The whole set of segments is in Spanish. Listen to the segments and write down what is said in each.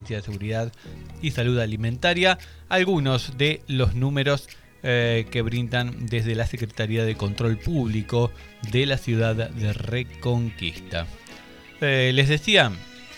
Agencia de Seguridad y Salud Alimentaria algunos de los números que brindan desde la Secretaría de Control Público de la ciudad de Reconquista. Les decía,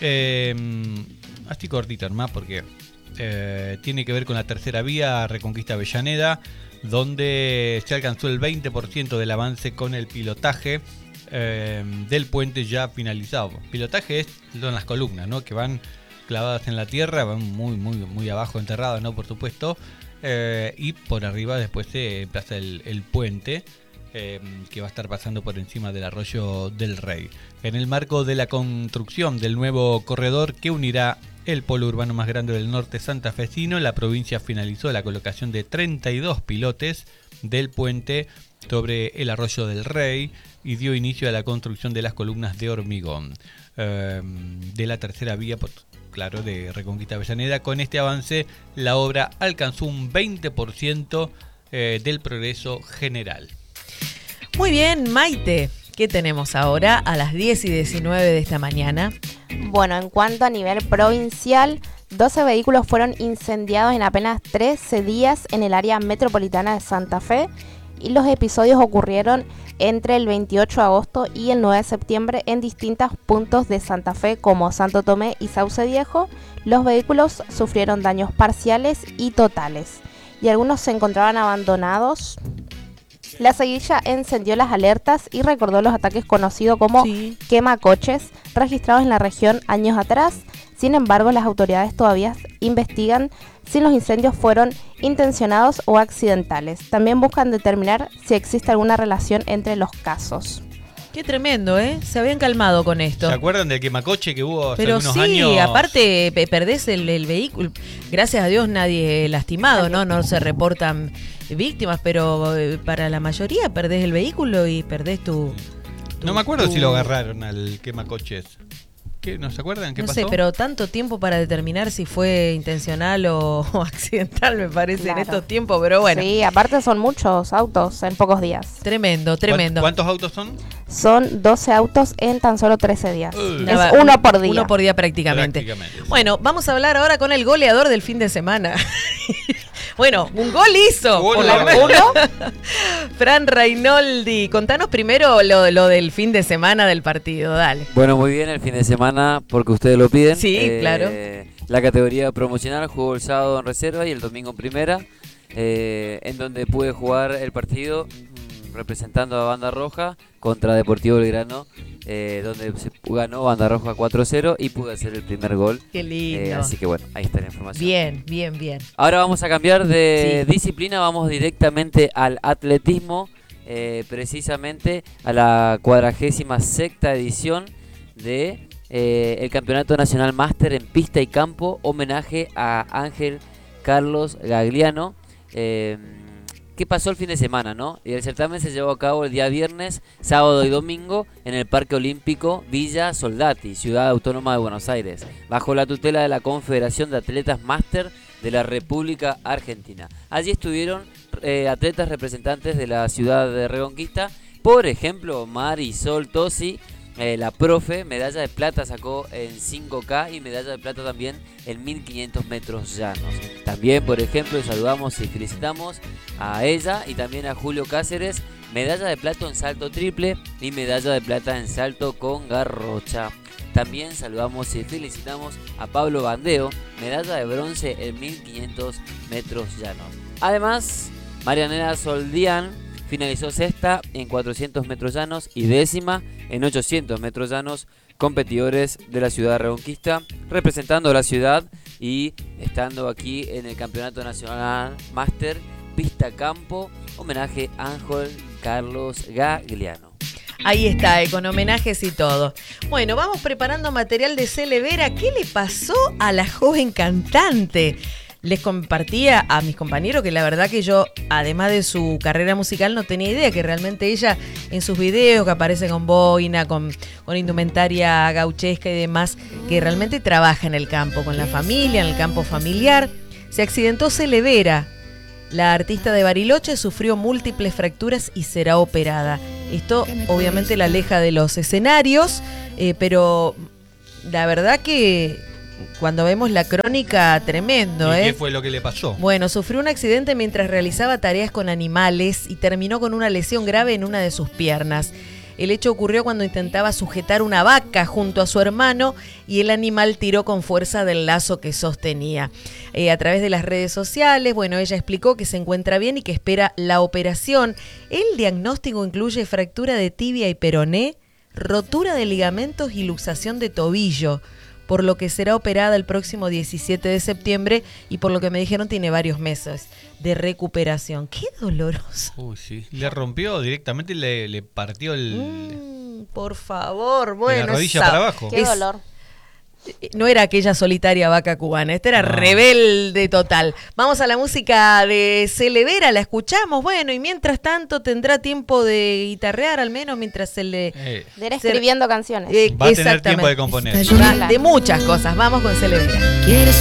así cortito nomás porque tiene que ver con la tercera vía Reconquista Avellaneda, donde se alcanzó el 20% del avance con el pilotaje del puente ya finalizado. Pilotaje son las columnas, ¿no?, que van clavadas en la tierra, van muy abajo enterradas, ¿no?, por supuesto, y por arriba después se emplaza el puente que va a estar pasando por encima del arroyo del Rey. En el marco de la construcción del nuevo corredor que unirá el polo urbano más grande del norte santafesino, la provincia finalizó la colocación de 32 pilotes del puente sobre el arroyo del Rey y dio inicio a la construcción de las columnas de hormigón de la tercera vía, claro, de Reconquista Avellaneda. Con este avance, la obra alcanzó un 20% del progreso general. Muy bien, Maite, ¿qué tenemos ahora a las 10:19 de esta mañana? Bueno, en cuanto a nivel provincial, 12 vehículos fueron incendiados en apenas 13 días en el área metropolitana de Santa Fe y los episodios ocurrieron entre el 28 de agosto y el 9 de septiembre en distintos puntos de Santa Fe como Santo Tomé y Sauce Viejo. Los vehículos sufrieron daños parciales y totales y algunos se encontraban abandonados. La seguilla encendió las alertas y recordó los ataques conocidos como quemacoches registrados en la región años atrás. Sin embargo, las autoridades todavía investigan si los incendios fueron intencionados o accidentales. También buscan determinar si existe alguna relación entre los casos. Qué tremendo, ¿eh? Se habían calmado con esto. ¿Se acuerdan del quemacoche que hubo hace Pero algunos sí, años? Pero sí, aparte perdés el vehículo. Gracias a Dios nadie lastimado, ¿no? No se reportan víctimas, pero para la mayoría perdés el vehículo y perdés tu no me acuerdo si lo agarraron al quemacoches. ¿Qué? ¿No se acuerdan? ¿Qué pasó? No sé, pero tanto tiempo para determinar si fue intencional o accidental, me parece, claro, en estos tiempos, pero bueno. Sí, aparte son muchos autos en pocos días. Tremendo. ¿Cuántos autos son? Son 12 autos en tan solo 13 días. Es uno por día. Uno por día prácticamente. Bueno, vamos a hablar ahora con el goleador del fin de semana. Bueno, un gol hizo. Fran Rainoldi. Contanos primero lo del fin de semana del partido, dale. Bueno, muy bien, el fin de semana, porque ustedes lo piden. Sí, claro. La categoría promocional jugó el sábado en reserva y el domingo en primera, en donde pude jugar el partido representando a Banda Roja contra Deportivo Belgrano, donde se ganó Banda Roja 4-0 y pude hacer el primer gol. Qué lindo. Así que bueno, ahí está la información. Bien. Ahora vamos a cambiar de disciplina, vamos directamente al atletismo, precisamente a la 46ª edición de el Campeonato Nacional Máster en Pista y Campo, homenaje a Ángel Carlos Gagliano. ¿Qué pasó el fin de semana, no? El certamen se llevó a cabo el día viernes, sábado y domingo en el Parque Olímpico Villa Soldati, Ciudad Autónoma de Buenos Aires, bajo la tutela de la Confederación de Atletas Máster de la República Argentina. Allí estuvieron atletas representantes de la ciudad de Reconquista, por ejemplo, Marisol Tosi, la profe, medalla de plata sacó en 5K y medalla de plata también en 1500 metros llanos. También, por ejemplo, saludamos y felicitamos a ella y también a Julio Cáceres, medalla de plata en salto triple y medalla de plata en salto con garrocha. También saludamos y felicitamos a Pablo Bandeo, medalla de bronce en 1500 metros llanos. Además, Marianela Soldián finalizó sexta en 400 metros llanos y décima en 800 metros llanos, competidores de la ciudad de Reconquista, representando a la ciudad y estando aquí en el Campeonato Nacional Máster Pista Campo, homenaje a Ángel Carlos Gagliano. Ahí está, con homenajes y todo. Bueno, vamos preparando material de Cele Vera. ¿Qué le pasó a la joven cantante? Les compartía a mis compañeros que la verdad que yo, además de su carrera musical, no tenía idea que realmente ella en sus videos, que aparece con boina, con indumentaria gauchesca y demás, que realmente trabaja en el campo, con la familia, en el campo familiar. Se accidentó Cele Vera. La artista de Bariloche sufrió múltiples fracturas y será operada. Esto obviamente la aleja de los escenarios, pero la verdad que cuando vemos la crónica, tremendo, ¿Y qué fue lo que le pasó? Bueno, sufrió un accidente mientras realizaba tareas con animales y terminó con una lesión grave en una de sus piernas. El hecho ocurrió cuando intentaba sujetar una vaca junto a su hermano y el animal tiró con fuerza del lazo que sostenía. A través de las redes sociales, bueno, ella explicó que se encuentra bien y que espera la operación. El diagnóstico incluye fractura de tibia y peroné, rotura de ligamentos y luxación de tobillo, por lo que será operada el próximo 17 de septiembre y por lo que me dijeron tiene varios meses de recuperación. ¡Qué doloroso! Uy, sí. Le rompió directamente, le partió por favor, de bueno. la rodilla para abajo. Qué dolor. No era aquella solitaria vaca cubana, esta era rebelde total. Vamos a la música de Celevera, la escuchamos, bueno, y mientras tanto tendrá tiempo de guitarrear al menos mientras se le... De ir escribiendo canciones. Va a tener tiempo de componer. De muchas cosas, vamos con Celevera. ¿Quieres